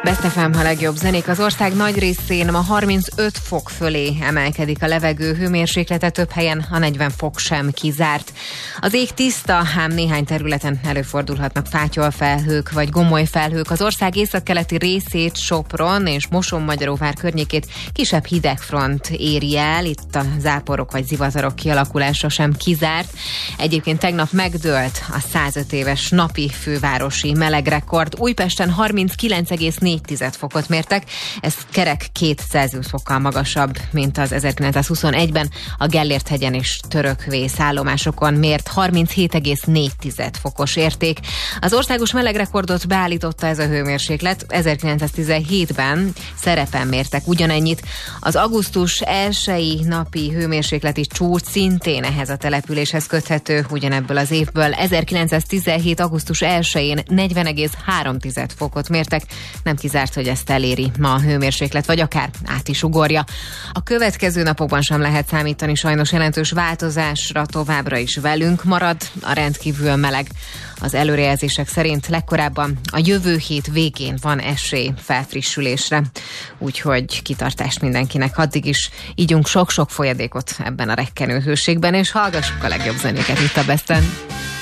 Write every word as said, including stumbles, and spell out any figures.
Best ef em, a legjobb zenék. Az ország nagy részén ma harmincöt fok fölé emelkedik a levegő hőmérséklete, több helyen a negyven fok sem kizárt. Az ég tiszta, ám néhány területen előfordulhatnak fátyolfelhők vagy gomolyfelhők. Az ország északkeleti részét, Sopron és Mosonmagyaróvár környékét kisebb hidegfront éri el, itt a záporok vagy zivatarok kialakulása sem kizárt. Egyébként tegnap megdőlt a százöt éves napi fővárosi melegrekord. Újpesten harminckilenc egész négy fokot mértek, ez kerek két Celsius fokkal magasabb, mint az ezerkilencszázhuszonegyben a Gellért-hegyen és Törökvész állomásokon mért harminchét egész négy fokos érték. Az országos melegrekordot beállította ez a hőmérséklet, ezerkilencszáztizenhétben Szerepen mértek ugyanennyit. Az augusztus elsői napi hőmérsékleti csúcs szintén ehhez a településhez köthető, ugyanebből az évből. ezerkilencszáztizenhét augusztus elsején negyven egész három fokot mértek, nem kizárt, hogy ezt eléri ma a hőmérséklet, vagy akár át is ugorja. A következő napokban sem lehet számítani sajnos jelentős változásra, továbbra is velünk marad a rendkívül meleg. Az előrejelzések szerint legkorábban a jövő hét végén van esély felfrissülésre, úgyhogy kitartást mindenkinek. Addig is ígyunk sok-sok folyadékot ebben a rekkenő hőségben, és hallgassuk a legjobb zenéket itt a Besten.